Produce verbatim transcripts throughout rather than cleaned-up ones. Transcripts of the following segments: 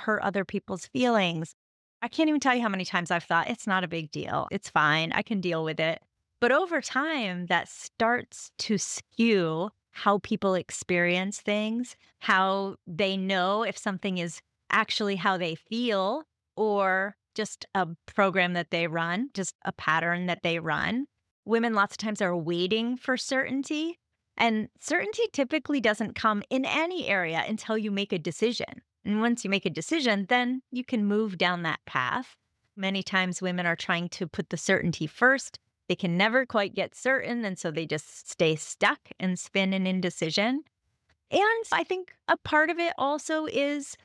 hurt other people's feelings. I can't even tell you how many times I've thought, it's not a big deal. It's fine. I can deal with it. But over time, that starts to skew how people experience things, how they know if something is actually how they feel or just a program that they run, just a pattern that they run. Women lots of times are waiting for certainty, and certainty typically doesn't come in any area until you make a decision. And once you make a decision, then you can move down that path. Many times women are trying to put the certainty first. They can never quite get certain, and so they just stay stuck and spin in indecision. And I think a part of it also is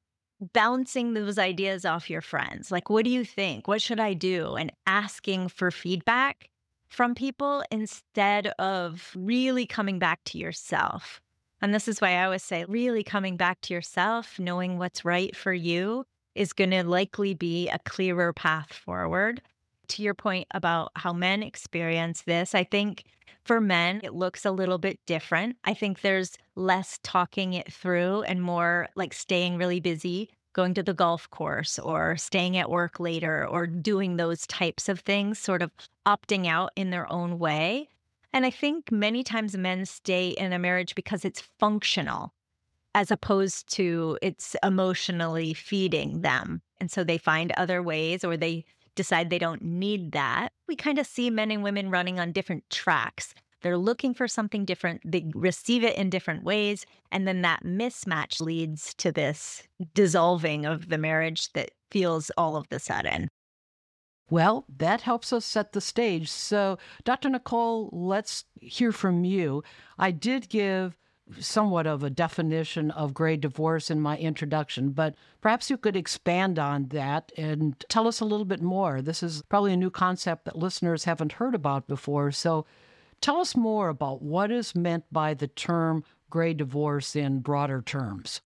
bouncing those ideas off your friends. Like, what do you think? What should I do? And asking for feedback from people instead of really coming back to yourself. And this is why I always say, really coming back to yourself, knowing what's right for you is going to likely be a clearer path forward. To your point about how men experience this, I think for men, it looks a little bit different. I think there's less talking it through and more like staying really busy, going to the golf course or staying at work later or doing those types of things, sort of opting out in their own way. And I think many times men stay in a marriage because it's functional as opposed to it's emotionally feeding them. And so they find other ways or they decide they don't need that. We kind of see men and women running on different tracks. They're looking for something different. They receive it in different ways. And then that mismatch leads to this dissolving of the marriage that feels all of the sudden. Well, that helps us set the stage. So, Doctor Nicole, let's hear from you. I did give somewhat of a definition of gray divorce in my introduction, but perhaps you could expand on that and tell us a little bit more. This is probably a new concept that listeners haven't heard about before. So tell us more about what is meant by the term gray divorce in broader terms.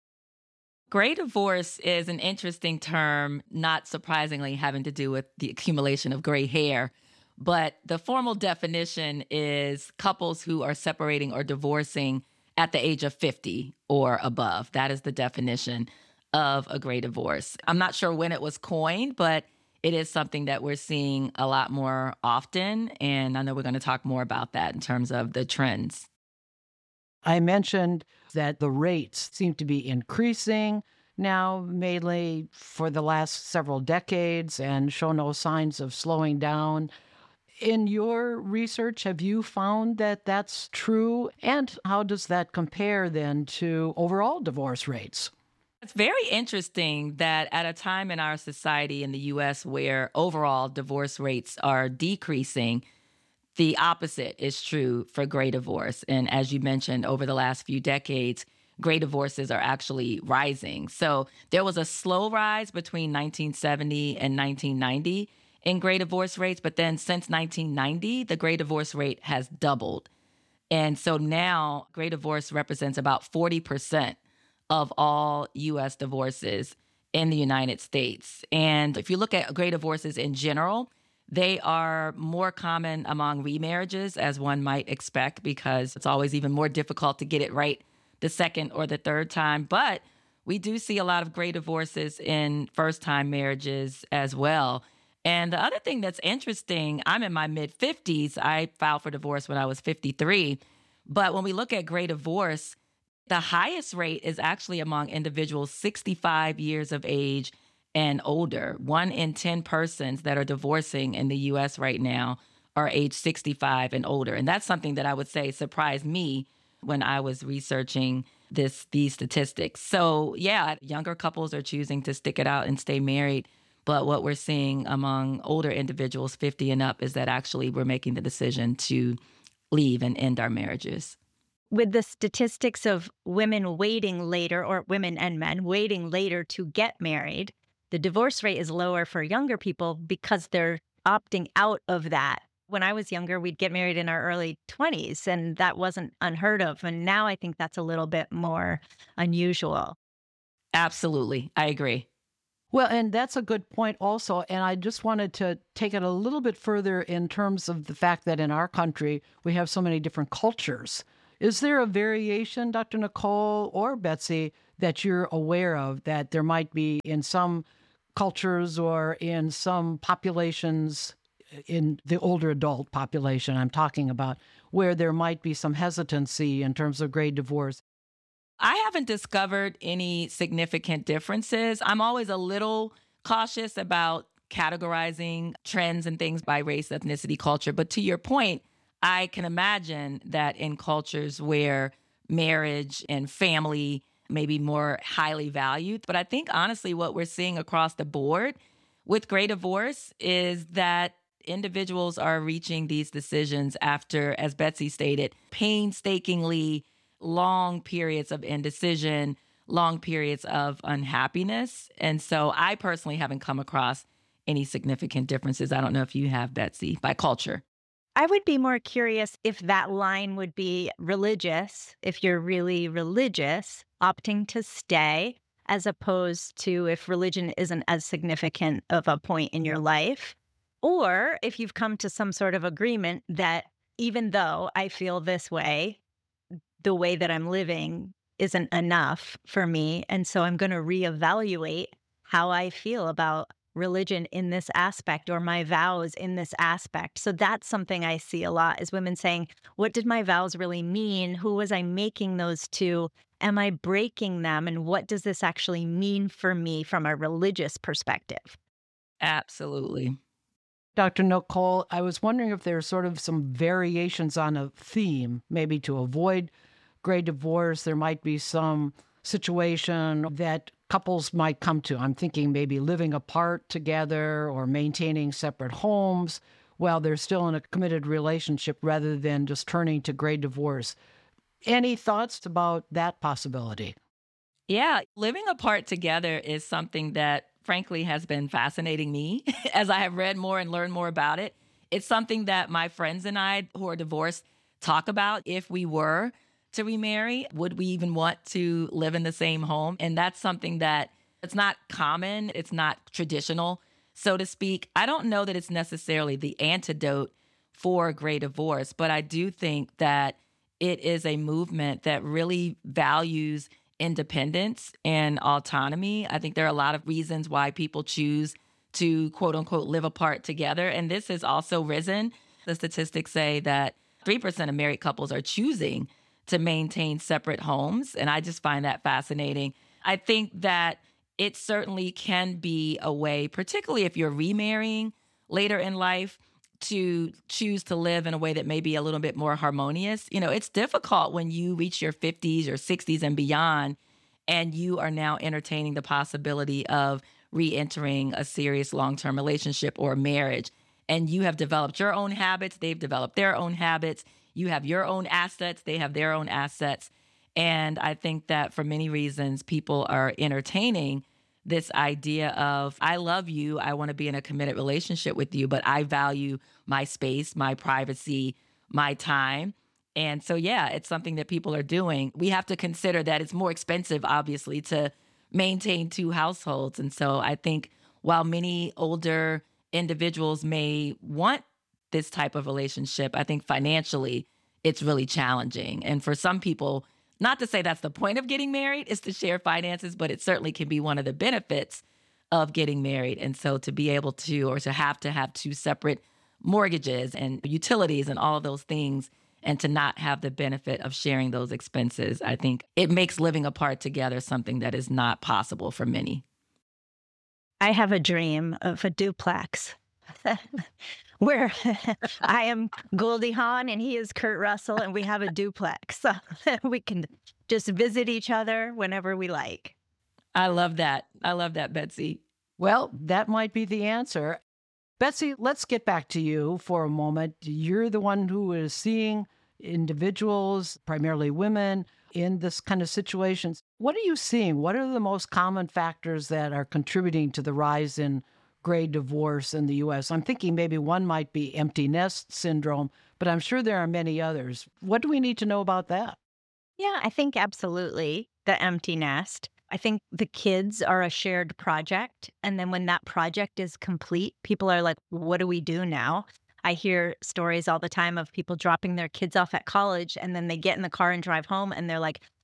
Gray divorce is an interesting term, not surprisingly having to do with the accumulation of gray hair. But the formal definition is couples who are separating or divorcing at the age of fifty or above. That is the definition of a gray divorce. I'm not sure when it was coined, but it is something that we're seeing a lot more often. And I know we're going to talk more about that in terms of the trends. I mentioned that the rates seem to be increasing now, mainly for the last several decades, and show no signs of slowing down. In your research, have you found that that's true? And how does that compare then to overall divorce rates? It's very interesting that at a time in our society in the U S where overall divorce rates are decreasing, the opposite is true for gray divorce. And as you mentioned, over the last few decades, gray divorces are actually rising. So there was a slow rise between nineteen seventy and nineteen ninety in gray divorce rates. But then since nineteen ninety, the gray divorce rate has doubled. And so now gray divorce represents about forty percent of all U S divorces in the United States. And if you look at gray divorces in general, they are more common among remarriages, as one might expect, because it's always even more difficult to get it right the second or the third time. But we do see a lot of gray divorces in first-time marriages as well. And the other thing that's interesting, I'm in my mid-fifties. I filed for divorce when I was fifty-three. But when we look at gray divorce, the highest rate is actually among individuals sixty-five years of age and older. One in ten persons that are divorcing in the U S right now are age sixty-five and older. And that's something that I would say surprised me when I was researching this these statistics. So yeah, younger couples are choosing to stick it out and stay married. But what we're seeing among older individuals, fifty and up, is that actually we're making the decision to leave and end our marriages. With the statistics of women waiting later, or women and men waiting later to get married, the divorce rate is lower for younger people because they're opting out of that. When I was younger, we'd get married in our early twenties, and that wasn't unheard of. And now I think that's a little bit more unusual. Absolutely. I agree. Well, and that's a good point also. And I just wanted to take it a little bit further in terms of the fact that in our country, we have so many different cultures. Is there a variation, Doctor Nicole or Betsy, that you're aware of that there might be in some cultures or in some populations, in the older adult population I'm talking about, where there might be some hesitancy in terms of gray divorce? I haven't discovered any significant differences. I'm always a little cautious about categorizing trends and things by race, ethnicity, culture. But to your point, I can imagine that in cultures where marriage and family may be more highly valued. But I think honestly, what we're seeing across the board with gray divorce is that individuals are reaching these decisions after, as Betsy stated, painstakingly long periods of indecision, long periods of unhappiness. And so I personally haven't come across any significant differences. I don't know if you have, Betsy, by culture. I would be more curious if that line would be religious, if you're really religious, opting to stay, as opposed to if religion isn't as significant of a point in your life, or if you've come to some sort of agreement that even though I feel this way, the way that I'm living isn't enough for me. And so I'm going to reevaluate how I feel about religion in this aspect or my vows in this aspect. So that's something I see a lot is women saying, what did my vows really mean? Who was I making those to? Am I breaking them? And what does this actually mean for me from a religious perspective? Absolutely. Doctor Nicole, I was wondering if there's sort of some variations on a theme, maybe to avoid gray divorce. There might be some situation that couples might come to. I'm thinking maybe living apart together or maintaining separate homes while they're still in a committed relationship rather than just turning to gray divorce. Any thoughts about that possibility? Yeah, living apart together is something that frankly has been fascinating me as I have read more and learned more about it. It's something that my friends and I who are divorced talk about. If we were to remarry, would we even want to live in the same home? And that's something that it's not common. It's not traditional, so to speak. I don't know that it's necessarily the antidote for gray divorce, but I do think that it is a movement that really values independence and autonomy. I think there are a lot of reasons why people choose to quote unquote live apart together. And this has also risen. The statistics say that three percent of married couples are choosing to maintain separate homes. And I just find that fascinating. I think that it certainly can be a way, particularly if you're remarrying later in life, to choose to live in a way that may be a little bit more harmonious. You know, it's difficult when you reach your fifties or sixties and beyond, and you are now entertaining the possibility of re-entering a serious long-term relationship or marriage. And you have developed your own habits. They've developed their own habits. You have your own assets. They have their own assets. And I think that for many reasons, people are entertaining this idea of, I love you, I want to be in a committed relationship with you, but I value my space, my privacy, my time. And so, yeah, it's something that people are doing. We have to consider that it's more expensive, obviously, to maintain two households. And so I think while many older individuals may want this type of relationship, I think financially it's really challenging. And for some people, not to say that's the point of getting married, is to share finances, but it certainly can be one of the benefits of getting married. And so to be able to, or to have to have two separate mortgages and utilities and all of those things, and to not have the benefit of sharing those expenses, I think it makes living apart together something that is not possible for many. I have a dream of a duplex where I am Goldie Hawn and he is Kurt Russell, and we have a duplex. So we can just visit each other whenever we like. I love that. I love that, Betsy. Well, that might be the answer. Betsy, let's get back to you for a moment. You're the one who is seeing individuals, primarily women, in this kind of situations. What are you seeing? What are the most common factors that are contributing to the rise in gray divorce in the U S? I'm thinking maybe one might be empty nest syndrome, but I'm sure there are many others. What do we need to know about that? Yeah, I think absolutely the empty nest. I think the kids are a shared project. And then when that project is complete, people are like, what do we do now? I hear stories all the time of people dropping their kids off at college and then they get in the car and drive home and they're like,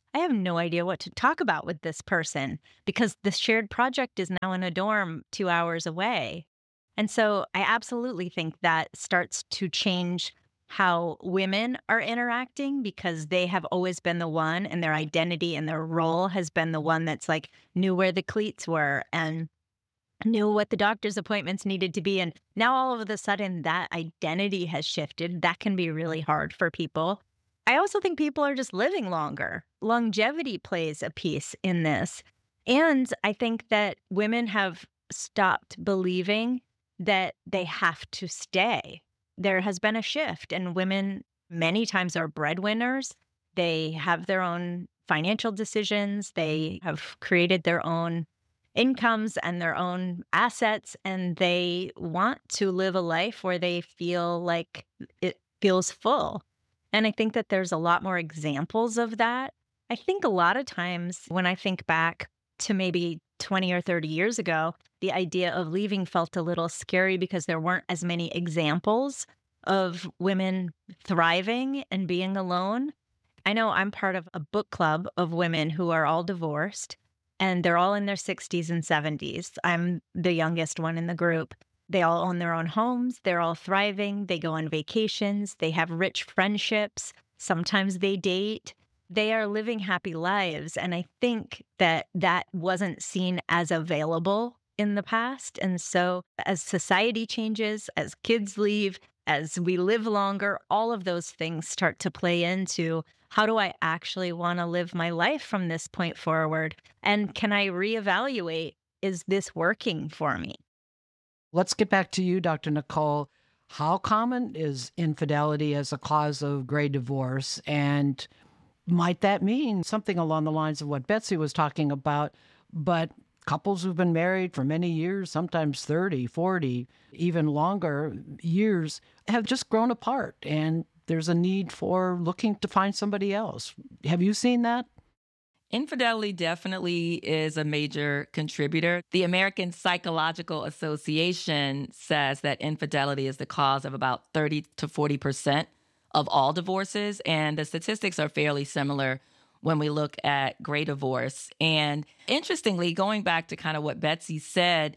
I have no idea what to talk about with this person because the shared project is now in a dorm two hours away. And so I absolutely think that starts to change how women are interacting because they have always been the one and their identity and their role has been the one that's like knew where the cleats were and knew what the doctor's appointments needed to be. And now all of a sudden that identity has shifted. That can be really hard for people. I also think people are just living longer. Longevity plays a piece in this. And I think that women have stopped believing that they have to stay. There has been a shift, and women many times are breadwinners. They have their own financial decisions, they have created their own incomes and their own assets, and they want to live a life where they feel like it feels full. And I think that there's a lot more examples of that. I think a lot of times when I think back to maybe twenty or thirty years ago, the idea of leaving felt a little scary because there weren't as many examples of women thriving and being alone. I know I'm part of a book club of women who are all divorced and they're all in their sixties and seventies. I'm the youngest one in the group. They all own their own homes. They're all thriving. They go on vacations. They have rich friendships. Sometimes they date. They are living happy lives. And I think that that wasn't seen as available in the past. And so as society changes, as kids leave, as we live longer, all of those things start to play into how do I actually want to live my life from this point forward? And can I reevaluate, is this working for me? Let's get back to you, Doctor Nicole. How common is infidelity as a cause of gray divorce? And might that mean something along the lines of what Betsy was talking about, but couples who've been married for many years, sometimes thirty, forty, even longer years, have just grown apart and there's a need for looking to find somebody else. Have you seen that? Infidelity definitely is a major contributor. The American Psychological Association says that infidelity is the cause of about thirty to forty percent of all divorces. And the statistics are fairly similar when we look at gray divorce. And interestingly, going back to kind of what Betsy said,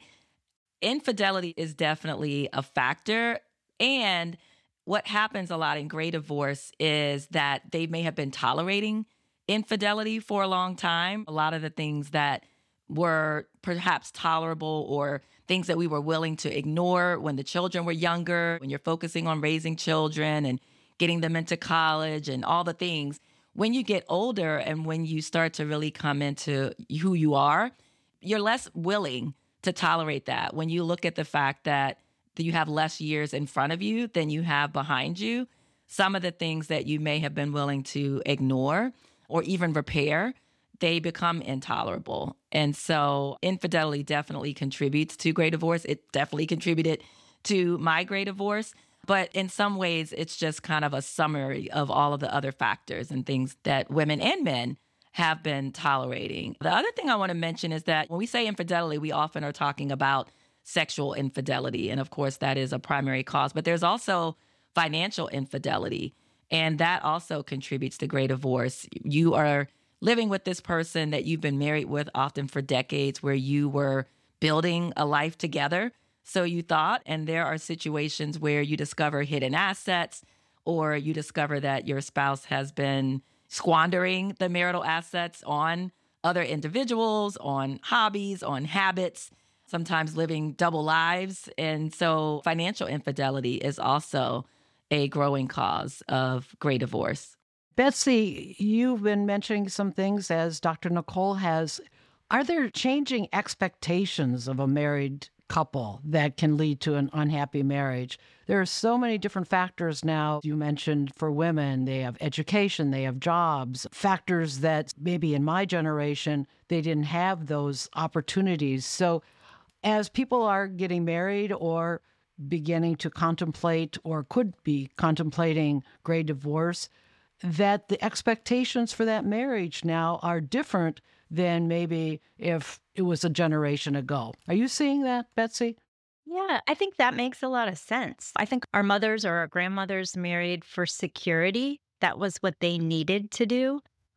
infidelity is definitely a factor. And what happens a lot in gray divorce is that they may have been tolerating infidelity for a long time. A lot of the things that were perhaps tolerable or things that we were willing to ignore when the children were younger, when you're focusing on raising children and getting them into college and all the things. When you get older and when you start to really come into who you are, you're less willing to tolerate that. When you look at the fact that you have less years in front of you than you have behind you, some of the things that you may have been willing to ignore or even repair, they become intolerable. And so infidelity definitely contributes to gray divorce. It definitely contributed to my gray divorce. But in some ways, it's just kind of a summary of all of the other factors and things that women and men have been tolerating. The other thing I want to mention is that when we say infidelity, we often are talking about sexual infidelity. And of course, that is a primary cause. But there's also financial infidelity. And that also contributes to gray divorce. You are living with this person that you've been married with often for decades, where you were building a life together. So you thought, and there are situations where you discover hidden assets, or you discover that your spouse has been squandering the marital assets on other individuals, on hobbies, on habits, sometimes living double lives. And so financial infidelity is also a growing cause of gray divorce. Betsy, you've been mentioning some things as Doctor Nicole has. Are there changing expectations of a married couple that can lead to an unhappy marriage? There are so many different factors now. You mentioned for women, they have education, they have jobs, factors that maybe in my generation, they didn't have those opportunities. So as people are getting married or beginning to contemplate or could be contemplating gray divorce, that the expectations for that marriage now are different than maybe if it was a generation ago. Are you seeing that, Betsy? Yeah, I think that makes a lot of sense. I think our mothers or our grandmothers married for security. That was what they needed to do.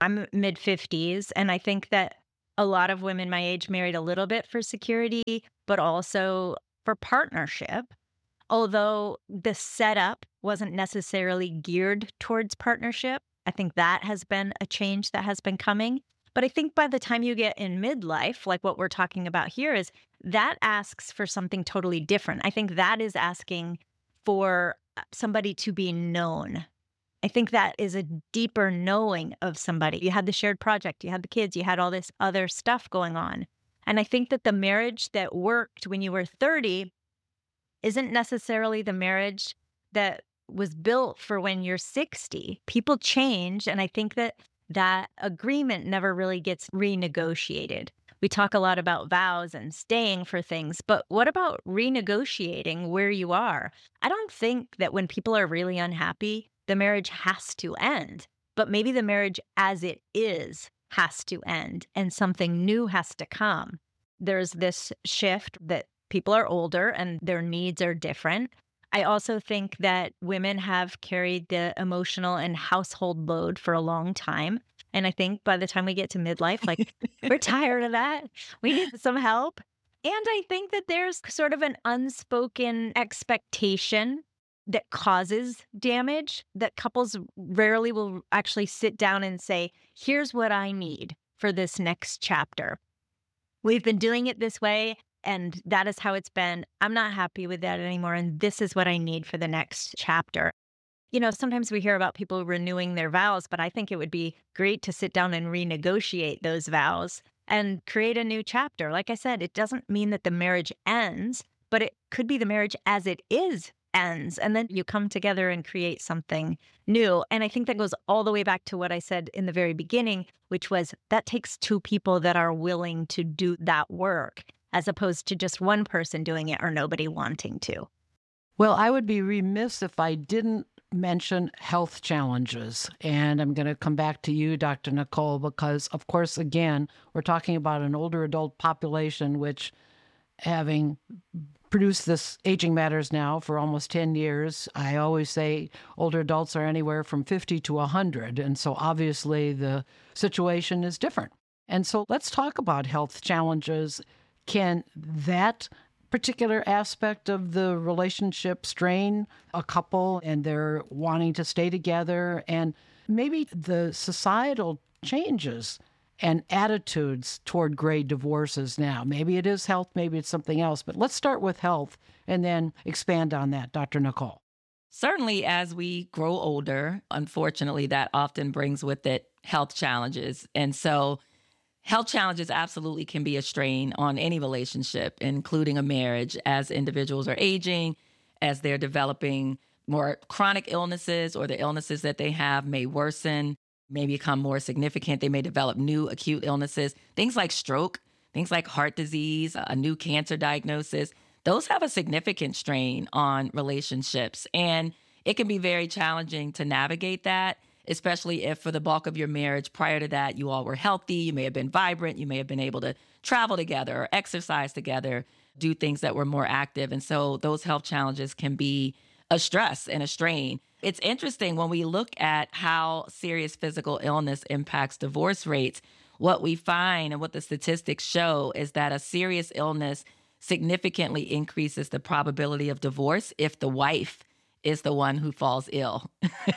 I'm mid fifties, and I think that a lot of women my age married a little bit for security, but also for partnership. Although the setup wasn't necessarily geared towards partnership, I think that has been a change that has been coming. But I think by the time you get in midlife, like what we're talking about here, is that asks for something totally different. I think that is asking for uh, somebody to be known. I think that is a deeper knowing of somebody. You had the shared project, you had the kids, you had all this other stuff going on. And I think that the marriage that worked when you were thirty isn't necessarily the marriage that was built for when you're sixty. People change, and I think that that agreement never really gets renegotiated. We talk a lot about vows and staying for things, but what about renegotiating where you are? I don't think that when people are really unhappy, the marriage has to end, but maybe the marriage as it is has to end and something new has to come. There's this shift that people are older and their needs are different. I also think that women have carried the emotional and household load for a long time. And I think by the time we get to midlife, like we're tired of that. We need some help. And I think that there's sort of an unspoken expectation that causes damage that couples rarely will actually sit down and say, here's what I need for this next chapter. We've been doing it this way, and that is how it's been. I'm not happy with that anymore, and this is what I need for the next chapter. You know, sometimes we hear about people renewing their vows, but I think it would be great to sit down and renegotiate those vows and create a new chapter. Like I said, it doesn't mean that the marriage ends, but it could be the marriage as it is ends. And then you come together and create something new. And I think that goes all the way back to what I said in the very beginning, which was that takes two people that are willing to do that work, as opposed to just one person doing it or nobody wanting to. Well, I would be remiss if I didn't mention health challenges. And I'm going to come back to you, Doctor Nicole, because, of course, again, we're talking about an older adult population, which, having produced this Aging Matters now for almost ten years, I always say older adults are anywhere from fifty to one hundred. And so obviously the situation is different. And so let's talk about health challenges. Can that particular aspect of the relationship strain a couple and they're wanting to stay together? And maybe the societal changes and attitudes toward gray divorces now. Maybe it is health, maybe it's something else. But let's start with health and then expand on that, Doctor Nicole. Certainly, as we grow older, unfortunately, that often brings with it health challenges. And so health challenges absolutely can be a strain on any relationship, including a marriage, as individuals are aging, as they're developing more chronic illnesses, or the illnesses that they have may worsen, may become more significant. They may develop new acute illnesses, things like stroke, things like heart disease, a new cancer diagnosis. Those have a significant strain on relationships. And it can be very challenging to navigate that, especially if for the bulk of your marriage prior to that, you all were healthy, you may have been vibrant, you may have been able to travel together or exercise together, do things that were more active. And so those health challenges can be a stress and a strain. It's interesting when we look at how serious physical illness impacts divorce rates, what we find and what the statistics show is that a serious illness significantly increases the probability of divorce if the wife is the one who falls ill.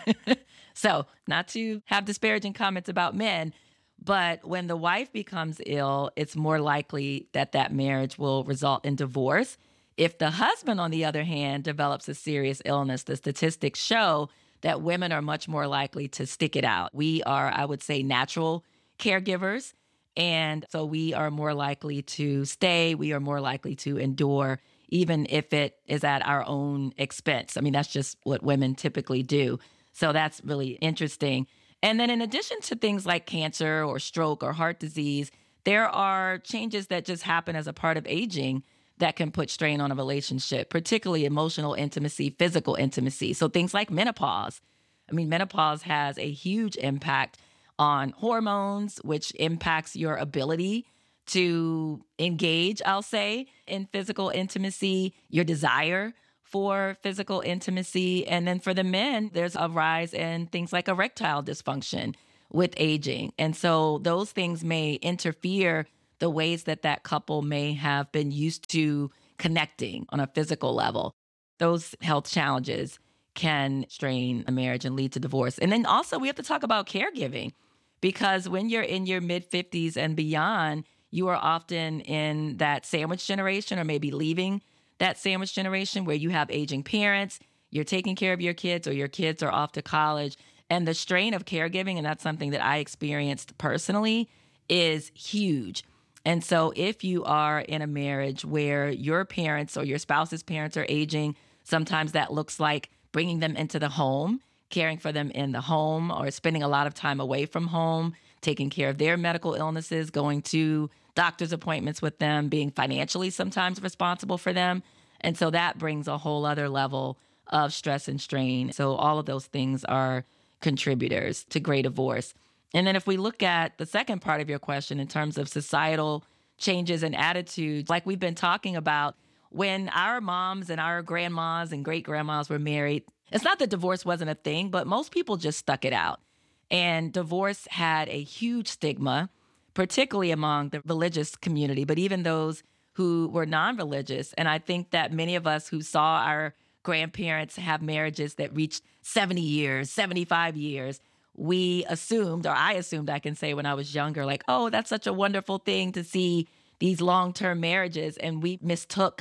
So, not to have disparaging comments about men, but when the wife becomes ill, it's more likely that that marriage will result in divorce. If the husband, on the other hand, develops a serious illness, the statistics show that women are much more likely to stick it out. We are, I would say, natural caregivers. And so we are more likely to stay. We are more likely to endure, even if it is at our own expense. I mean, that's just what women typically do. So that's really interesting. And then in addition to things like cancer or stroke or heart disease, there are changes that just happen as a part of aging that can put strain on a relationship, particularly emotional intimacy, physical intimacy. So things like menopause. I mean, menopause has a huge impact on hormones, which impacts your ability to engage, I'll say, in physical intimacy, your desire for physical intimacy. And then for the men, there's a rise in things like erectile dysfunction, with aging. And so those things may interfere the ways that that couple may have been used to connecting on a physical level. Those health challenges can strain a marriage and lead to divorce. And then also we have to talk about caregiving, because when you're in your mid fifties and beyond, you are often in that sandwich generation, or maybe leaving that sandwich generation, where you have aging parents, you're taking care of your kids, or your kids are off to college. And the strain of caregiving, and that's something that I experienced personally, is huge. And so if you are in a marriage where your parents or your spouse's parents are aging, sometimes that looks like bringing them into the home, caring for them in the home, or spending a lot of time away from home, taking care of their medical illnesses, going to doctor's appointments with them, being financially sometimes responsible for them. And so that brings a whole other level of stress and strain. So all of those things are contributors to gray divorce. And then if we look at the second part of your question in terms of societal changes and attitudes, like we've been talking about, when our moms and our grandmas and great grandmas were married, it's not that divorce wasn't a thing, but most people just stuck it out. And divorce had a huge stigma, particularly among the religious community, but even those who were non-religious. And I think that many of us who saw our grandparents have marriages that reached seventy years, seventy-five years, we assumed, or I assumed, I can say, when I was younger, like, oh, that's such a wonderful thing to see these long-term marriages. And we mistook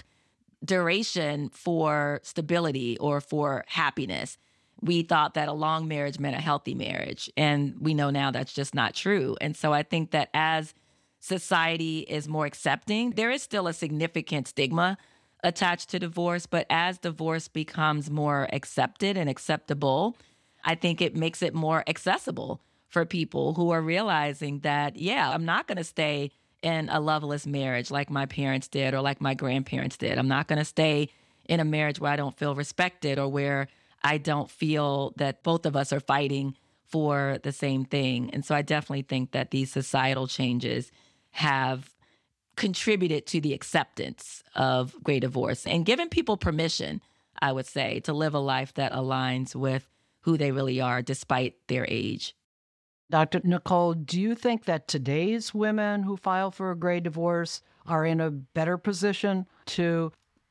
duration for stability or for happiness. We thought that a long marriage meant a healthy marriage. And we know now that's just not true. And so I think that as society is more accepting, there is still a significant stigma attached to divorce. But as divorce becomes more accepted and acceptable, I think it makes it more accessible for people who are realizing that, yeah, I'm not going to stay in a loveless marriage like my parents did or like my grandparents did. I'm not going to stay in a marriage where I don't feel respected or where I don't feel that both of us are fighting for the same thing. And so I definitely think that these societal changes have contributed to the acceptance of gray divorce and given people permission, I would say, to live a life that aligns with who they really are despite their age. Doctor Nicole, do you think that today's women who file for a gray divorce are in a better position to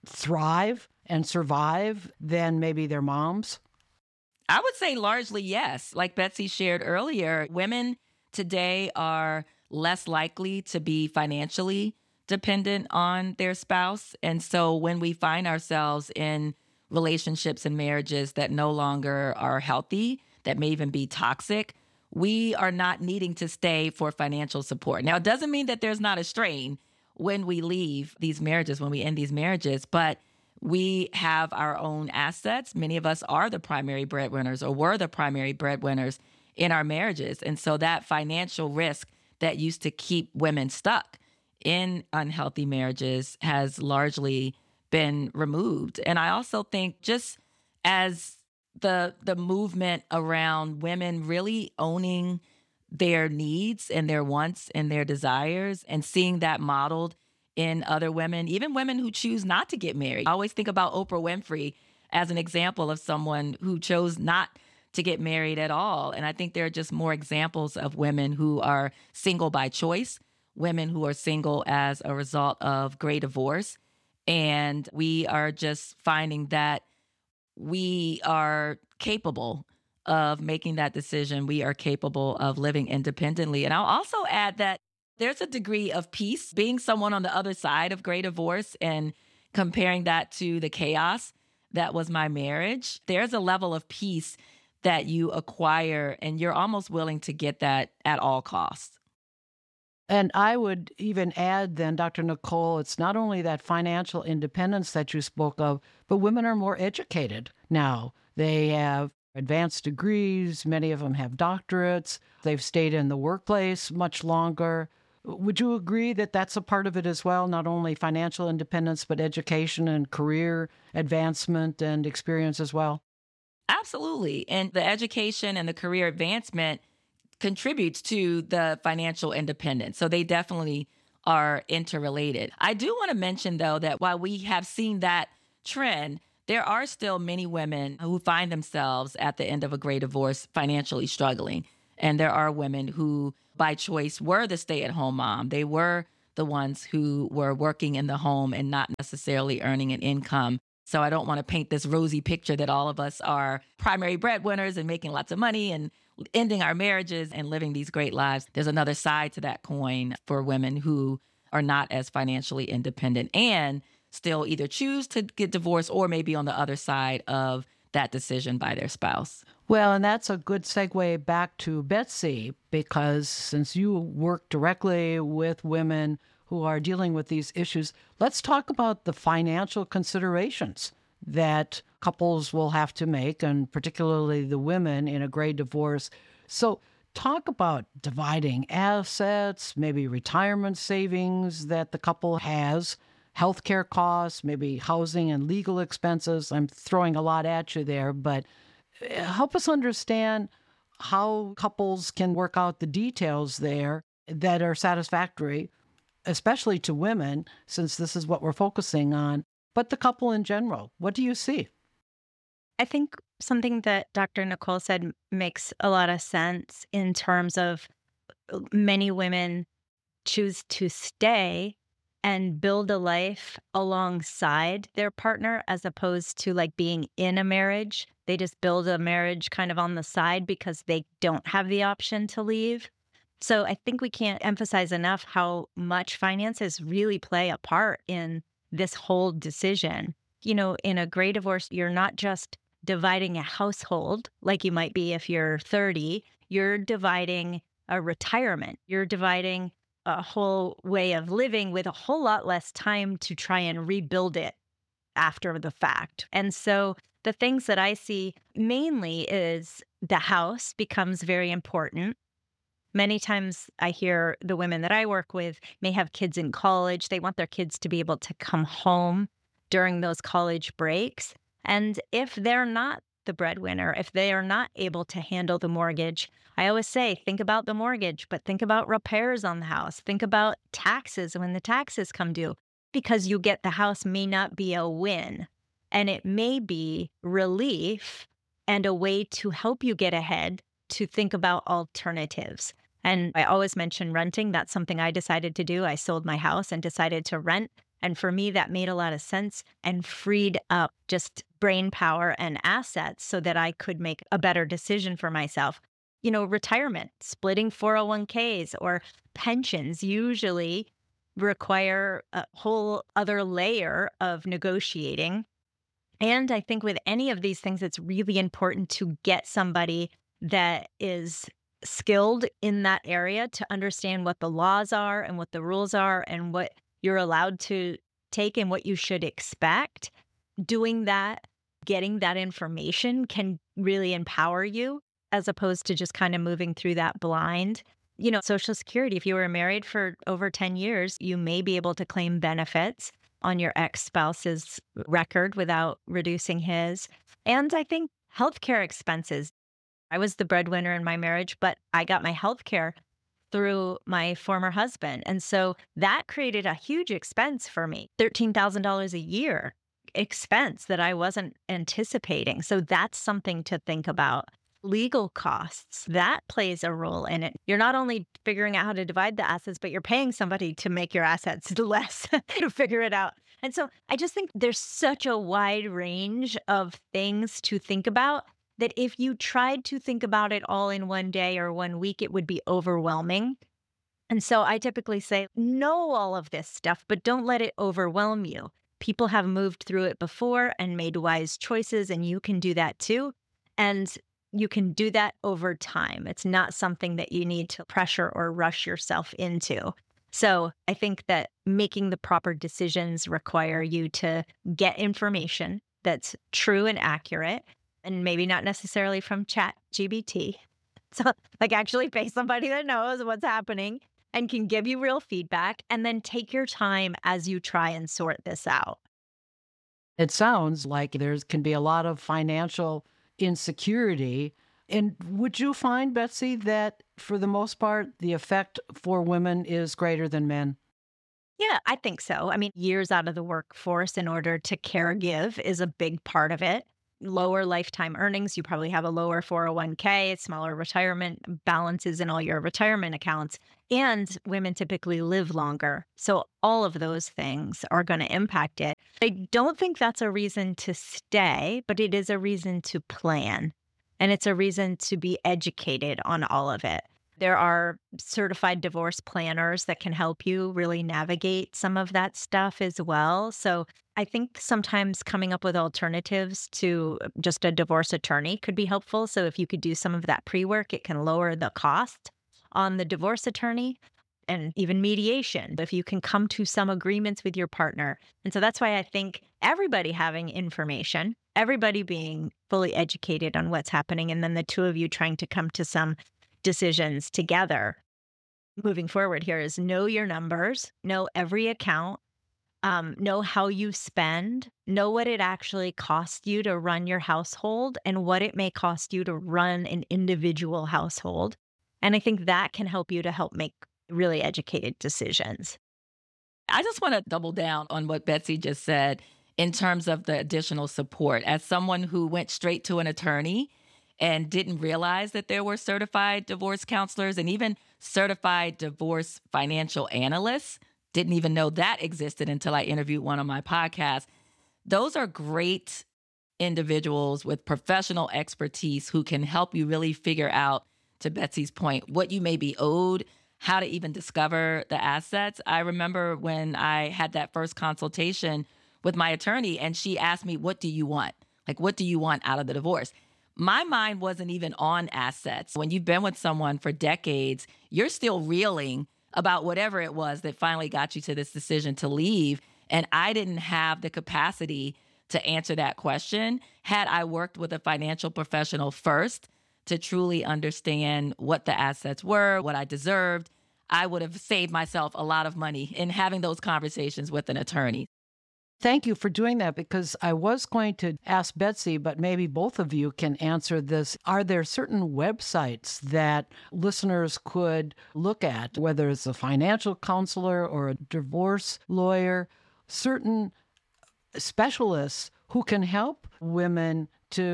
thrive and survive than maybe their moms? I would say largely yes. Like Betsy shared earlier, women today are less likely to be financially dependent on their spouse. And so when we find ourselves in relationships and marriages that no longer are healthy, that may even be toxic, we are not needing to stay for financial support. Now, it doesn't mean that there's not a strain when we leave these marriages, when we end these marriages, but we have our own assets. Many of us are the primary breadwinners or were the primary breadwinners in our marriages. And so that financial risk that used to keep women stuck in unhealthy marriages has largely been removed. And I also think just as the the movement around women really owning their needs and their wants and their desires and seeing that modeled in other women, even women who choose not to get married. I always think about Oprah Winfrey as an example of someone who chose not to get married at all. And I think there are just more examples of women who are single by choice, women who are single as a result of gray divorce. And we are just finding that we are capable of making that decision. We are capable of living independently. And I'll also add that there's a degree of peace being someone on the other side of gray divorce and comparing that to the chaos that was my marriage. There's a level of peace that you acquire, and you're almost willing to get that at all costs. And I would even add then, Doctor Nicole, it's not only that financial independence that you spoke of, but women are more educated now. They have advanced degrees. Many of them have doctorates. They've stayed in the workplace much longer. Would you agree that that's a part of it as well? Not only financial independence, but education and career advancement and experience as well? Absolutely. And the education and the career advancement contributes to the financial independence. So they definitely are interrelated. I do want to mention, though, that while we have seen that trend, there are still many women who find themselves at the end of a gray divorce financially struggling. And there are women who, by choice, were the stay-at-home mom. They were the ones who were working in the home and not necessarily earning an income. So I don't want to paint this rosy picture that all of us are primary breadwinners and making lots of money and ending our marriages and living these great lives. There's another side to that coin for women who are not as financially independent and still either choose to get divorced or maybe on the other side of that decision by their spouse. Well, and that's a good segue back to Betsy, because since you work directly with women who are dealing with these issues, let's talk about the financial considerations that couples will have to make, and particularly the women in a gray divorce. So talk about dividing assets, maybe retirement savings that the couple has, healthcare costs, maybe housing and legal expenses. I'm throwing a lot at you there, but help us understand how couples can work out the details there that are satisfactory, especially to women, since this is what we're focusing on, but the couple in general. What do you see? I think something that Doctor Nicole said makes a lot of sense in terms of many women choose to stay and build a life alongside their partner as opposed to like being in a marriage. They just build a marriage kind of on the side because they don't have the option to leave. So I think we can't emphasize enough how much finances really play a part in this whole decision. You know, in a gray divorce, you're not just dividing a household like you might be if you're thirty, you're dividing a retirement. You're dividing a whole way of living with a whole lot less time to try and rebuild it after the fact. And so the things that I see mainly is the house becomes very important. Many times I hear the women that I work with may have kids in college. They want their kids to be able to come home during those college breaks. And if they're not the breadwinner, if they are not able to handle the mortgage, I always say, think about the mortgage, but think about repairs on the house. Think about taxes when the taxes come due, because you get the house may not be a win, and it may be relief and a way to help you get ahead to think about alternatives. And I always mention renting. That's something I decided to do. I sold my house and decided to rent. And for me, that made a lot of sense and freed up just brain power and assets so that I could make a better decision for myself. You know, retirement, splitting four oh one k's or pensions usually require a whole other layer of negotiating. And I think with any of these things, it's really important to get somebody that is skilled in that area to understand what the laws are and what the rules are and what you're allowed to take and what you should expect. Doing that, getting that information can really empower you as opposed to just kind of moving through that blind. You know, Social Security, if you were married for over ten years, you may be able to claim benefits on your ex-spouse's record without reducing his. And I think healthcare expenses. I was the breadwinner in my marriage, but I got my healthcare through my former husband. And so that created a huge expense for me, thirteen thousand dollars a year expense that I wasn't anticipating. So that's something to think about. Legal costs, that plays a role in it. You're not only figuring out how to divide the assets, but you're paying somebody to make your assets less to figure it out. And so I just think there's such a wide range of things to think about that if you tried to think about it all in one day or one week, it would be overwhelming. And so I typically say, know all of this stuff, but don't let it overwhelm you. People have moved through it before and made wise choices, and you can do that too. And you can do that over time. It's not something that you need to pressure or rush yourself into. So I think that making the proper decisions require you to get information that's true and accurate, and maybe not necessarily from Chat G P T. So like actually pay somebody that knows what's happening and can give you real feedback, and then take your time as you try and sort this out. It sounds like there can be a lot of financial insecurity. And would you find, Betsy, that for the most part, the effect for women is greater than men? Yeah, I think so. I mean, years out of the workforce in order to care give is a big part of it. lower lifetime earnings. You probably have a lower four oh one k, smaller retirement balances in all your retirement accounts, and women typically live longer. So all of those things are going to impact it. I don't think that's a reason to stay, but it is a reason to plan. And it's a reason to be educated on all of it. There are certified divorce planners that can help you really navigate some of that stuff as well. So I think sometimes coming up with alternatives to just a divorce attorney could be helpful. So if you could do some of that pre-work, it can lower the cost on the divorce attorney and even mediation, if you can come to some agreements with your partner. And so that's why I think everybody having information, everybody being fully educated on what's happening, and then the two of you trying to come to some decisions together moving forward here is know your numbers, know every account, um, know how you spend, know what it actually costs you to run your household and what it may cost you to run an individual household. And I think that can help you to help make really educated decisions. I just want to double down on what Betsy just said in terms of the additional support. As someone who went straight to an attorney and didn't realize that there were certified divorce counselors and even certified divorce financial analysts, didn't even know that existed until I interviewed one on my podcast. Those are great individuals with professional expertise who can help you really figure out, to Betsy's point, what you may be owed, how to even discover the assets. I remember when I had that first consultation with my attorney and she asked me, what do you want? Like, what do you want out of the divorce? My mind wasn't even on assets. When you've been with someone for decades, you're still reeling about whatever it was that finally got you to this decision to leave. And I didn't have the capacity to answer that question had I worked with a financial professional first to truly understand what the assets were, what I deserved. I would have saved myself a lot of money in having those conversations with an attorney. Thank you for doing that, because I was going to ask Betsy, but maybe both of you can answer this. Are there certain websites that listeners could look at, whether it's a financial counselor or a divorce lawyer, certain specialists who can help women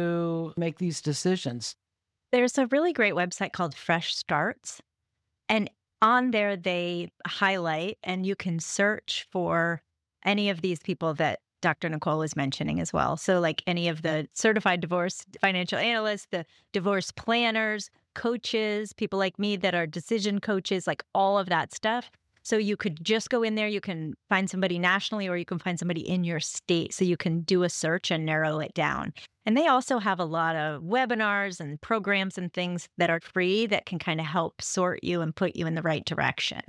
to make these decisions? There's a really great website called Fresh Starts. And on there, they highlight, and you can search for any of these people that Doctor Nicole was mentioning as well. So like any of the certified divorce financial analysts, the divorce planners, coaches, people like me that are decision coaches, like all of that stuff. So you could just go in there, you can find somebody nationally or you can find somebody in your state. So you can do a search and narrow it down. And they also have a lot of webinars and programs and things that are free that can kind of help sort you and put you in the right direction.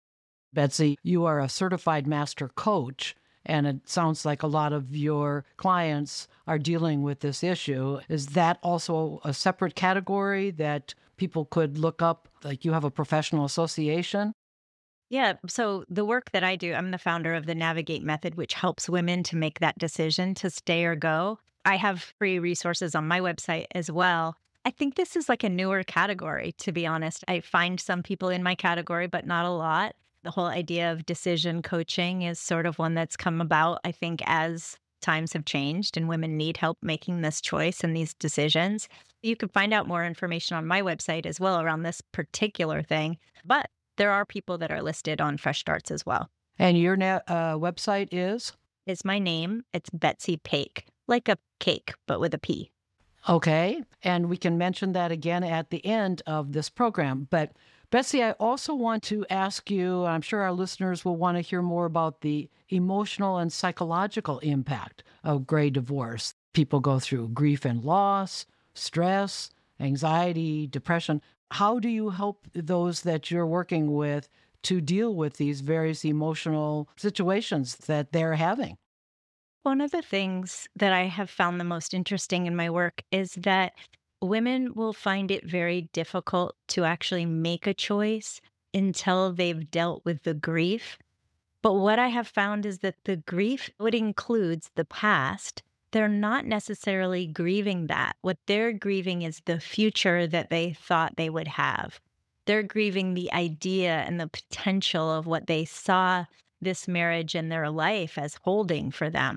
Betsy, you are a certified master coach, and it sounds like a lot of your clients are dealing with this issue. Is that also a separate category that people could look up? Like you have a professional association? Yeah. So the work that I do, I'm the founder of the Navigate Method, which helps women to make that decision to stay or go. I have free resources on my website as well. I think this is like a newer category, to be honest. I find some people in my category, but not a lot. The whole idea of decision coaching is sort of one that's come about, I think, as times have changed and women need help making this choice and these decisions. You can find out more information on my website as well around this particular thing. But there are people that are listed on Fresh Starts as well. And your na- uh, website is? It's my name. It's Betsy Paik, like a cake, but with a P. Okay. And we can mention that again at the end of this program. But Betsy, I also want to ask you, I'm sure our listeners will want to hear more about the emotional and psychological impact of gray divorce. People go through grief and loss, stress, anxiety, depression. How do you help those that you're working with to deal with these various emotional situations that they're having? One of the things that I have found the most interesting in my work is that women will find it very difficult to actually make a choice until they've dealt with the grief. But what I have found is that the grief, what includes the past, they're not necessarily grieving that. What they're grieving is the future that they thought they would have. They're grieving the idea and the potential of what they saw this marriage and their life as holding for them.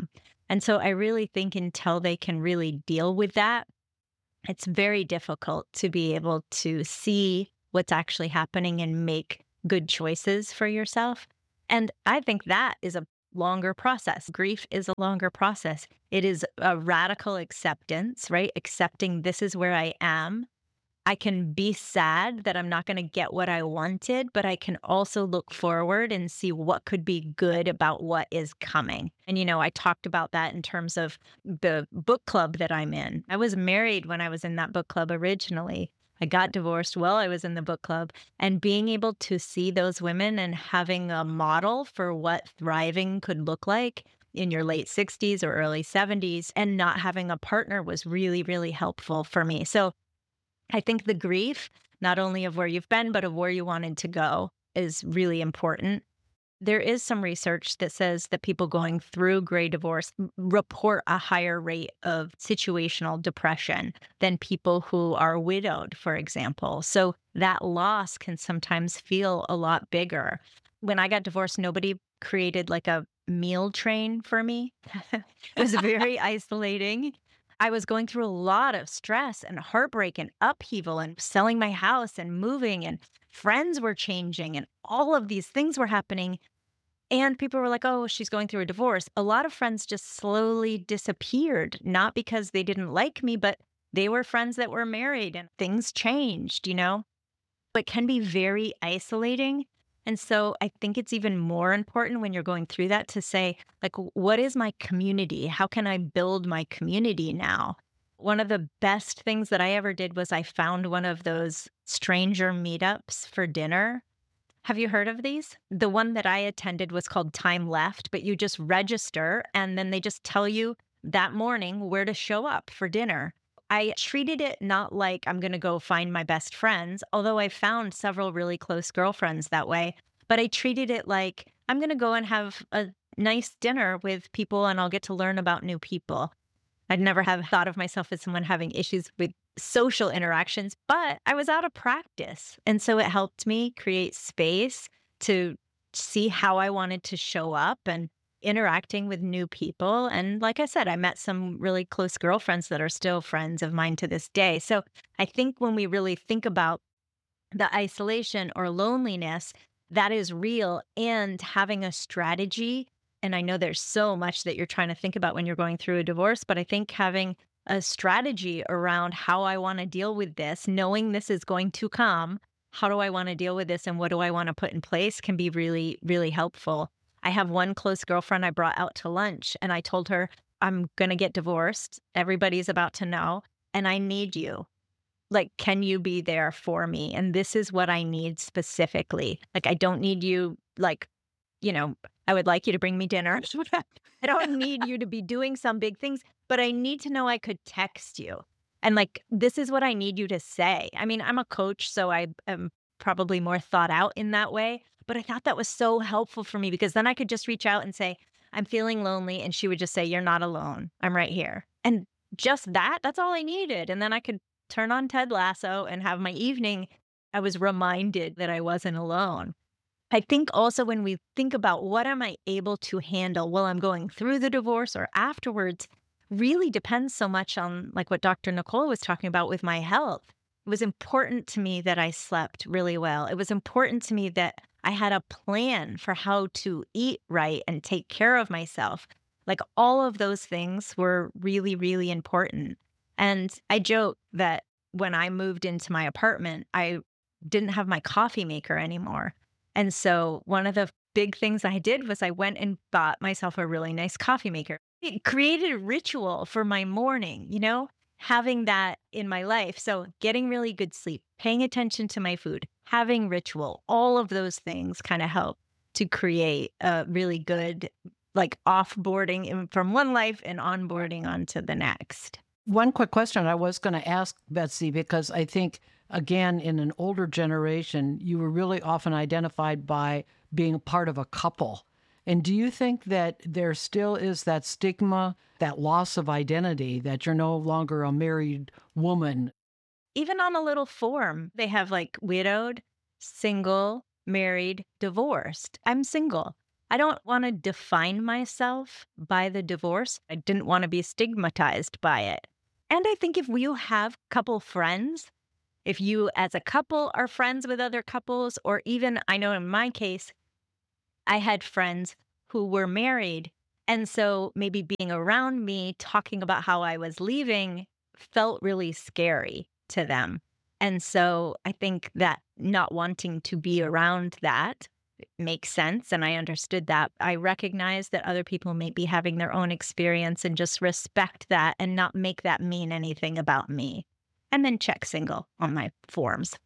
And so I really think until they can really deal with that, it's very difficult to be able to see what's actually happening and make good choices for yourself. And I think that is a longer process. Grief is a longer process. It is a radical acceptance, right? Accepting this is where I am. I can be sad that I'm not going to get what I wanted, but I can also look forward and see what could be good about what is coming. And, you know, I talked about that in terms of the book club that I'm in. I was married when I was in that book club originally. I got divorced while I was in the book club, and being able to see those women and having a model for what thriving could look like in your late sixties or early seventies and not having a partner was really, really helpful for me. So I think the grief, not only of where you've been, but of where you wanted to go, is really important. There is some research that says that people going through gray divorce m- report a higher rate of situational depression than people who are widowed, for example. So that loss can sometimes feel a lot bigger. When I got divorced, nobody created like a meal train for me. It was very isolating. I was going through a lot of stress and heartbreak and upheaval and selling my house and moving, and friends were changing and all of these things were happening. And people were like, oh, she's going through a divorce. A lot of friends just slowly disappeared, not because they didn't like me, but they were friends that were married and things changed, you know? It can be very isolating. And so I think it's even more important when you're going through that to say, like, "W- what is my community? How can I build my community now?" One of the best things that I ever did was I found one of those stranger meetups for dinner. Have you heard of these? The one that I attended was called Time Left, but you just register and then they just tell you that morning where to show up for dinner. I treated it not like I'm going to go find my best friends, although I found several really close girlfriends that way, but I treated it like I'm going to go and have a nice dinner with people and I'll get to learn about new people. I'd never have thought of myself as someone having issues with social interactions, but I was out of practice. And so it helped me create space to see how I wanted to show up and interacting with new people. And like I said, I met some really close girlfriends that are still friends of mine to this day. So I think when we really think about the isolation or loneliness, that is real, and having a strategy. And I know there's so much that you're trying to think about when you're going through a divorce, but I think having a strategy around how I want to deal with this, knowing this is going to come, how do I want to deal with this and what do I want to put in place can be really, really helpful. I have one close girlfriend I brought out to lunch and I told her, I'm going to get divorced. Everybody's about to know, and I need you. Like, can you be there for me? And this is what I need specifically. Like, I don't need you, like, you know, I would like you to bring me dinner. I don't need you to be doing some big things, but I need to know I could text you. And like, this is what I need you to say. I mean, I'm a coach, so I am probably more thought out in that way. But I thought that was so helpful for me because then I could just reach out and say, I'm feeling lonely. And she would just say, you're not alone. I'm right here. And just that, that's all I needed. And then I could turn on Ted Lasso and have my evening. I was reminded that I wasn't alone. I think also when we think about what am I able to handle while I'm going through the divorce or afterwards, really depends so much on like what Doctor Nicole was talking about with my health. It was important to me that I slept really well. It was important to me that I had a plan for how to eat right and take care of myself. Like all of those things were really, really important. And I joke that when I moved into my apartment, I didn't have my coffee maker anymore. And so one of the big things I did was I went and bought myself a really nice coffee maker. It created a ritual for my morning, you know, having that in my life. So getting really good sleep, paying attention to my food, having ritual, all of those things kind of help to create a really good, like offboarding in- from one life and onboarding onto the next. One quick question I was going to ask, Betsy, because I think, again, in an older generation, you were really often identified by being part of a couple. And do you think that there still is that stigma, that loss of identity, that you're no longer a married woman? Even on a little form, they have like widowed, single, married, divorced. I'm single. I don't want to define myself by the divorce. I didn't want to be stigmatized by it. And I think if you have couple friends, if you as a couple are friends with other couples, or even I know in my case, I had friends who were married. And so maybe being around me talking about how I was leaving felt really scary to them. And so I think that not wanting to be around that makes sense. And I understood that. I recognize that other people may be having their own experience and just respect that and not make that mean anything about me. And then check single on my forms.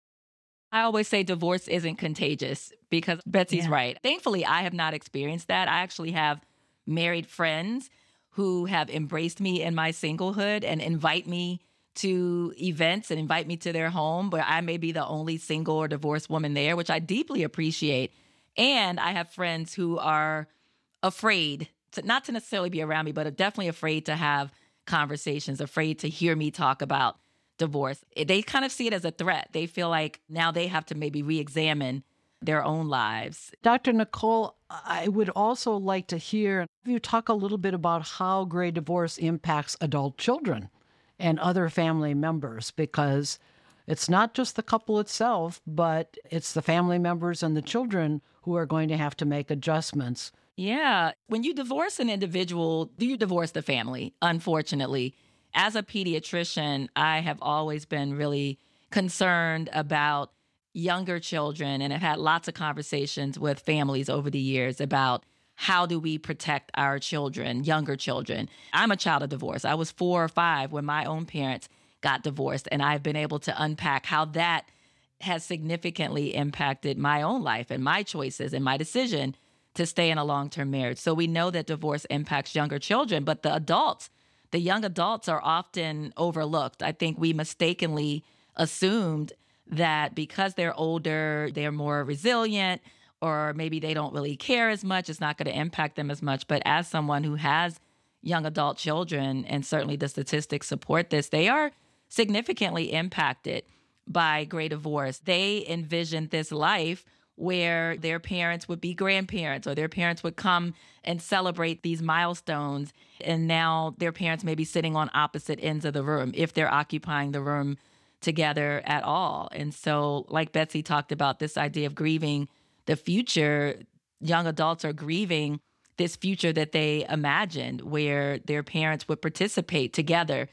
I always say divorce isn't contagious because Betsy's Yeah. right. Thankfully, I have not experienced that. I actually have married friends who have embraced me in my singlehood and invite me to events and invite me to their home where I may be the only single or divorced woman there, which I deeply appreciate. And I have friends who are afraid to not to necessarily be around me, but are definitely afraid to have conversations, afraid to hear me talk about divorce. They kind of see it as a threat. They feel like now they have to maybe re-examine their own lives. Doctor Nicole, I would also like to hear you talk a little bit about how gray divorce impacts adult children and other family members, because it's not just the couple itself, but it's the family members and the children who are going to have to make adjustments. Yeah. When you divorce an individual, do you divorce the family, unfortunately? As a pediatrician, I have always been really concerned about younger children and have had lots of conversations with families over the years about how do we protect our children, younger children. I'm a child of divorce. I was four or five when my own parents got divorced, and I've been able to unpack how that has significantly impacted my own life and my choices and my decision to stay in a long-term marriage. So we know that divorce impacts younger children, but the adults, the young adults are often overlooked. I think we mistakenly assumed that because they're older, they're more resilient, or maybe they don't really care as much, it's not going to impact them as much. But as someone who has young adult children, and certainly the statistics support this, they are significantly impacted by gray divorce. They envisioned this life where their parents would be grandparents or their parents would come and celebrate these milestones. And now their parents may be sitting on opposite ends of the room if they're occupying the room together at all. And so, like Betsy talked about, this idea of grieving the future, young adults are grieving this future that they imagined where their parents would participate together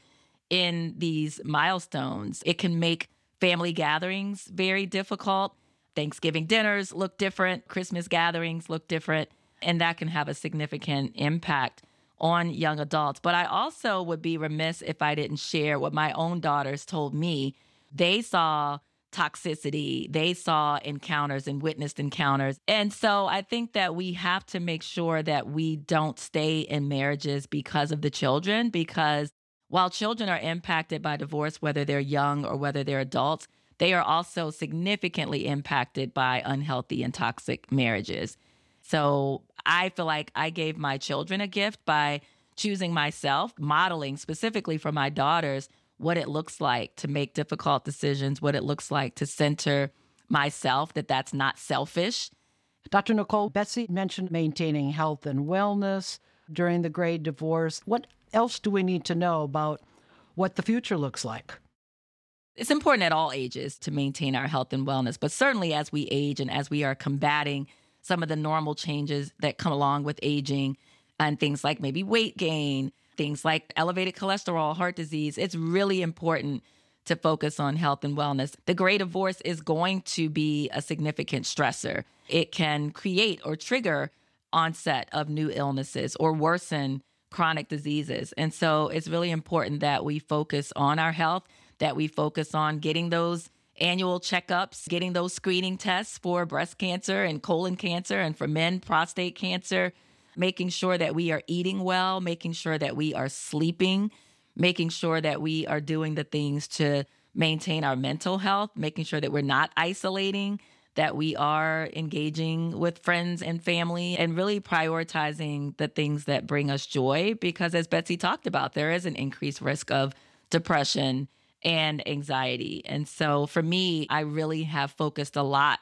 in these milestones. It can make family gatherings very difficult. Thanksgiving dinners look different, Christmas gatherings look different, and that can have a significant impact on young adults. But I also would be remiss if I didn't share what my own daughters told me. They saw toxicity, they saw encounters and witnessed encounters. And so I think that we have to make sure that we don't stay in marriages because of the children, because while children are impacted by divorce, whether they're young or whether they're adults, they are also significantly impacted by unhealthy and toxic marriages. So I feel like I gave my children a gift by choosing myself, modeling specifically for my daughters what it looks like to make difficult decisions, what it looks like to center myself, that that's not selfish. Doctor Nicole, Betsy mentioned maintaining health and wellness during the gray divorce. What else do we need to know about what the future looks like? It's important at all ages to maintain our health and wellness, but certainly as we age and as we are combating some of the normal changes that come along with aging and things like maybe weight gain, things like elevated cholesterol, heart disease, it's really important to focus on health and wellness. The gray divorce is going to be a significant stressor. It can create or trigger onset of new illnesses or worsen chronic diseases. And so it's really important that we focus on our health, that we focus on getting those annual checkups, getting those screening tests for breast cancer and colon cancer, and for men, prostate cancer, making sure that we are eating well, making sure that we are sleeping, making sure that we are doing the things to maintain our mental health, making sure that we're not isolating, that we are engaging with friends and family, and really prioritizing the things that bring us joy. Because as Betsy talked about, there is an increased risk of depression and anxiety. And so for me, I really have focused a lot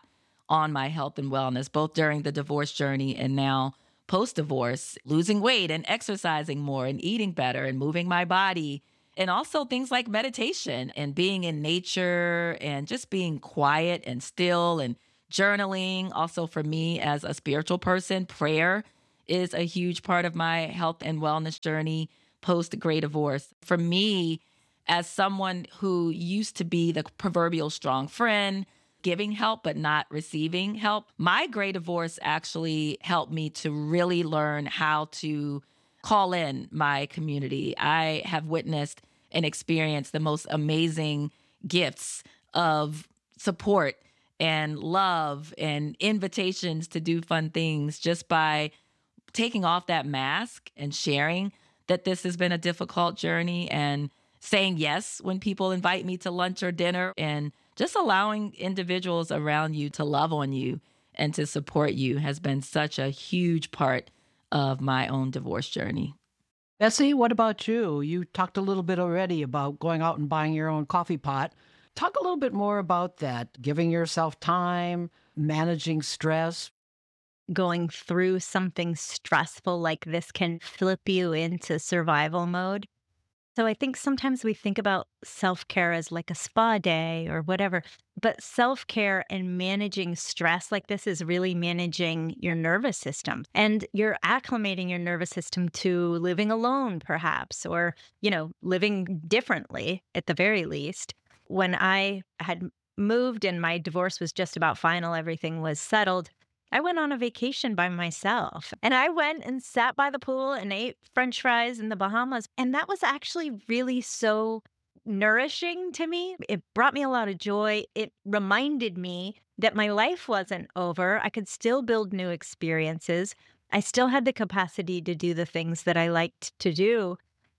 on my health and wellness, both during the divorce journey and now post-divorce, losing weight and exercising more and eating better and moving my body. And also things like meditation and being in nature and just being quiet and still and journaling. Also for me as a spiritual person, prayer is a huge part of my health and wellness journey post Great Divorce. For me, as someone who used to be the proverbial strong friend, giving help but not receiving help, my Great Divorce actually helped me to really learn how to call in my community. I have witnessed and experienced the most amazing gifts of support and love and invitations to do fun things just by taking off that mask and sharing that this has been a difficult journey and saying yes when people invite me to lunch or dinner and just allowing individuals around you to love on you and to support you has been such a huge part of my own divorce journey. Betsy, what about you? You talked a little bit already about going out and buying your own coffee pot. Talk a little bit more about that, giving yourself time, managing stress. Going through something stressful like this can flip you into survival mode. So I think sometimes we think about self-care as like a spa day or whatever, but self-care and managing stress like this is really managing your nervous system. And you're acclimating your nervous system to living alone, perhaps, or, you know, living differently at the very least. When I had moved and my divorce was just about final, everything was settled, I went on a vacation by myself and I went and sat by the pool and ate French fries in the Bahamas. And that was actually really so nourishing to me. It brought me a lot of joy. It reminded me that my life wasn't over. I could still build new experiences. I still had the capacity to do the things that I liked to do.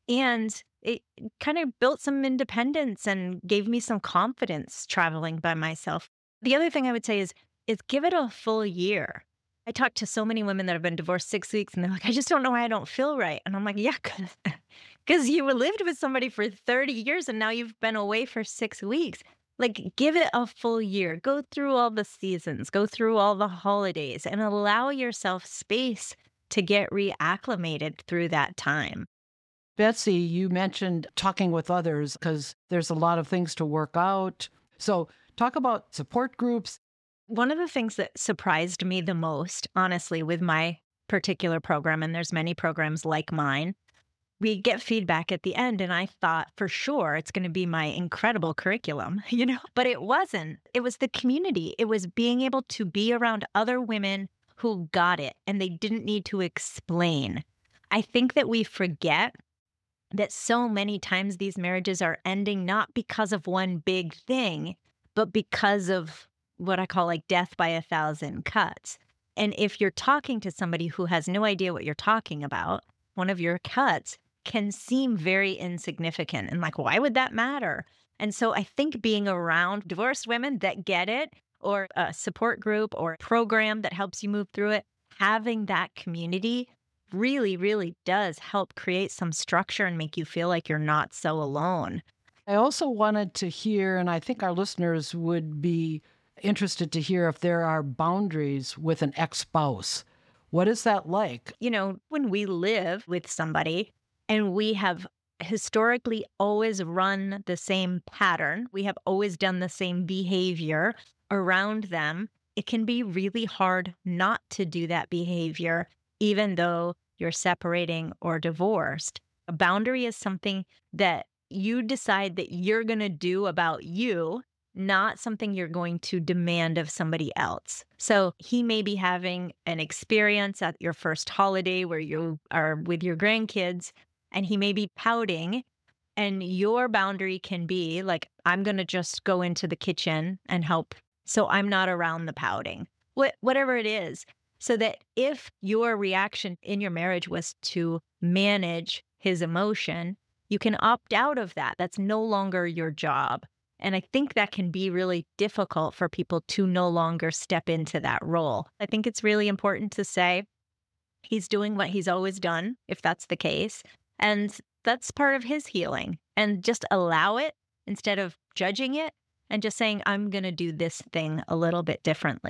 And it kind of built some independence and gave me some confidence traveling by myself. The other thing I would say is, is give it a full year. I talk to so many women that have been divorced six weeks and they're like, I just don't know why I don't feel right. And I'm like, yeah, because you lived with somebody for thirty years and now you've been away for six weeks. Like, give it a full year. Go through all the seasons, go through all the holidays and allow yourself space to get reacclimated through that time. Betsy, you mentioned talking with others because there's a lot of things to work out. So talk about support groups. One of the things that surprised me the most, honestly, with my particular program, and there's many programs like mine, we get feedback at the end. And I thought for sure it's going to be my incredible curriculum, you know, but it wasn't. It was the community. It was being able to be around other women who got it and they didn't need to explain. I think that we forget that so many times these marriages are ending not because of one big thing, but because of what I call like death by a thousand cuts. And if you're talking to somebody who has no idea what you're talking about, one of your cuts can seem very insignificant and like, why would that matter? And so I think being around divorced women that get it, or a support group or program that helps you move through it, having that community really, really does help create some structure and make you feel like you're not so alone. I also wanted to hear, and I think our listeners would be interested to hear if there are boundaries with an ex-spouse. What is that like? You know, when we live with somebody and we have historically always run the same pattern, we have always done the same behavior around them, it can be really hard not to do that behavior, even though you're separating or divorced. A boundary is something that you decide that you're going to do about you, not something you're going to demand of somebody else. So he may be having an experience at your first holiday where you are with your grandkids, and he may be pouting, and your boundary can be like, I'm going to just go into the kitchen and help, so I'm not around the pouting, what, whatever it is. So that if your reaction in your marriage was to manage his emotion, you can opt out of that. That's no longer your job. And I think that can be really difficult for people to no longer step into that role. I think it's really important to say he's doing what he's always done, if that's the case. And that's part of his healing. And just allow it instead of judging it and just saying, I'm going to do this thing a little bit differently.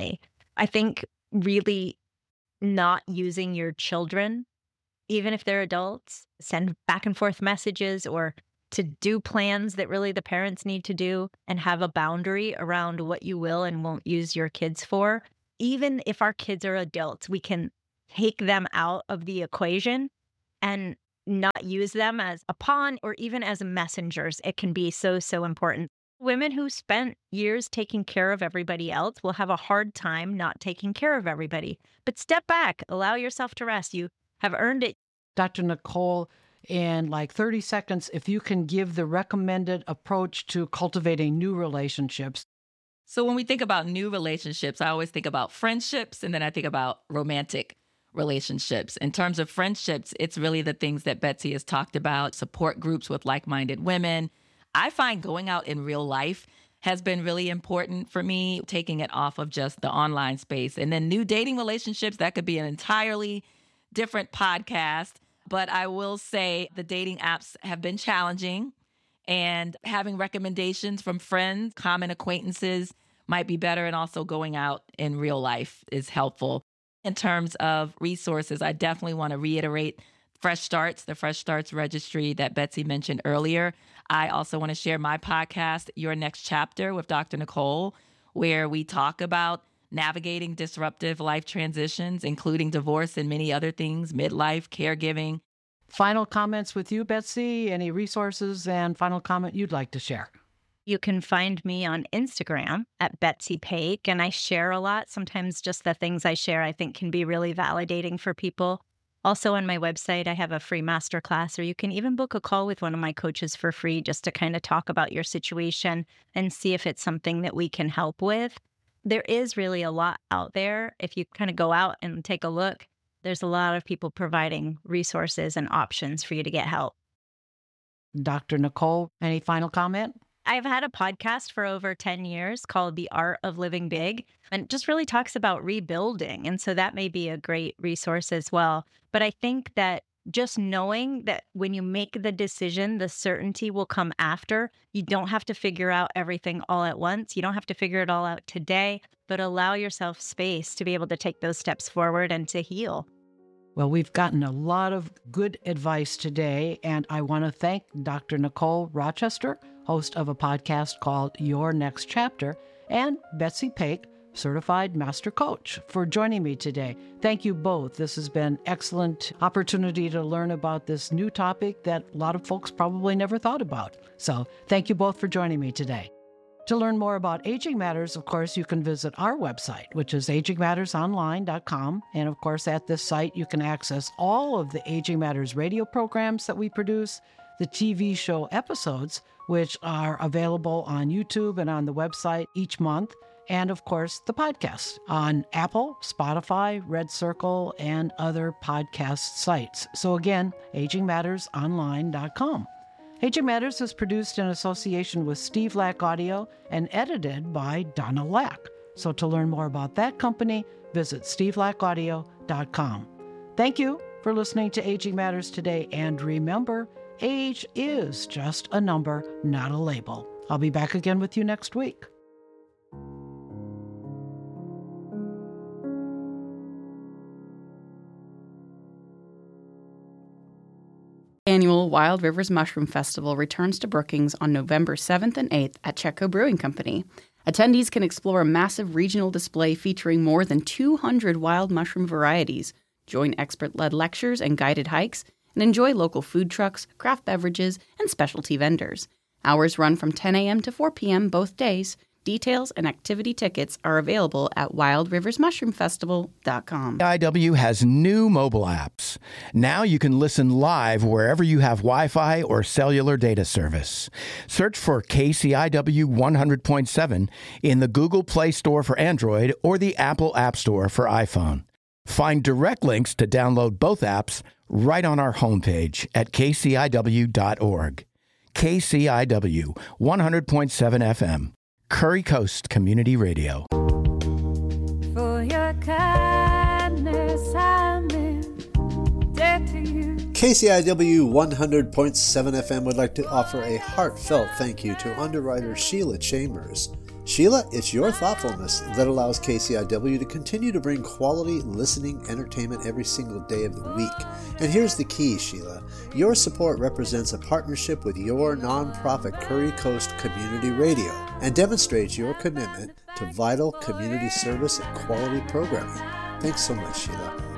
I think really not using your children, even if they're adults, send back and forth messages or to do plans that really the parents need to do and have a boundary around what you will and won't use your kids for. Even if our kids are adults, we can take them out of the equation and not use them as a pawn or even as messengers. It can be so, so important. Women who spent years taking care of everybody else will have a hard time not taking care of everybody. But step back, allow yourself to rest. You have earned it. Doctor Nicole, in like thirty seconds, if you can give the recommended approach to cultivating new relationships. So when we think about new relationships, I always think about friendships, and then I think about romantic relationships. In terms of friendships, it's really the things that Betsy has talked about, support groups with like-minded women. I find going out in real life has been really important for me, taking it off of just the online space. And then new dating relationships, that could be an entirely different podcast. But I will say the dating apps have been challenging, and having recommendations from friends, common acquaintances might be better. And also going out in real life is helpful. In terms of resources, I definitely want to reiterate Fresh Starts, the Fresh Starts registry that Betsy mentioned earlier. I also want to share my podcast, Your Next Chapter, with Doctor Nicole, where we talk about navigating disruptive life transitions, including divorce and many other things, midlife, caregiving. Final comments with you, Betsy? Any resources and final comment you'd like to share? You can find me on Instagram at Betsy Paik, and I share a lot. Sometimes just the things I share I think can be really validating for people. Also on my website, I have a free masterclass, or you can even book a call with one of my coaches for free just to kind of talk about your situation and see if it's something that we can help with. There is really a lot out there. If you kind of go out and take a look, there's a lot of people providing resources and options for you to get help. Doctor Nicole, any final comment? I've had a podcast for over ten years called The Art of Living Big, and it just really talks about rebuilding. And so that may be a great resource as well. But I think that just knowing that when you make the decision, the certainty will come after. You don't have to figure out everything all at once. You don't have to figure it all out today, but allow yourself space to be able to take those steps forward and to heal. Well, we've gotten a lot of good advice today, and I want to thank Doctor Nicole Rochester, host of a podcast called Your Next Chapter, and Betsy Paik, Certified Master Coach, for joining me today. Thank you both. This has been an excellent opportunity to learn about this new topic that a lot of folks probably never thought about. So thank you both for joining me today. To learn more about Aging Matters, of course, you can visit our website, which is aging matters online dot com. And of course, at this site, you can access all of the Aging Matters radio programs that we produce, the T V show episodes, which are available on YouTube and on the website each month, and of course, the podcast on Apple, Spotify, Red Circle, and other podcast sites. So again, aging matters online dot com. Aging Matters is produced in association with Steve Lack Audio and edited by Donna Lack. So to learn more about that company, visit steve lack audio dot com. Thank you for listening to Aging Matters today, and remember, age is just a number, not a label. I'll be back again with you next week. Annual Wild Rivers Mushroom Festival returns to Brookings on November seventh and eighth at Chetco Brewing Company. Attendees can explore a massive regional display featuring more than two hundred wild mushroom varieties, join expert-led lectures and guided hikes, and enjoy local food trucks, craft beverages, and specialty vendors. Hours run from ten a.m. to four p.m. both days. Details and activity tickets are available at wild rivers mushroom festival dot com. I W has new mobile apps. Now you can listen live wherever you have Wi-Fi or cellular data service. Search for K C I W one hundred point seven in the Google Play Store for Android or the Apple App Store for iPhone. Find direct links to download both apps right on our homepage at k c i w dot org. K C I W one hundred point seven F M. Curry Coast Community Radio. For your kindness, I'm in debt to you. K C I W one hundred point seven F M would like to offer a heartfelt thank you to underwriter Sheila Chambers, Sheila, it's your thoughtfulness that allows K C I W to continue to bring quality listening entertainment every single day of the week. And here's the key, Sheila. Your support represents a partnership with your nonprofit Curry Coast Community Radio and demonstrates your commitment to vital community service and quality programming. Thanks so much, Sheila.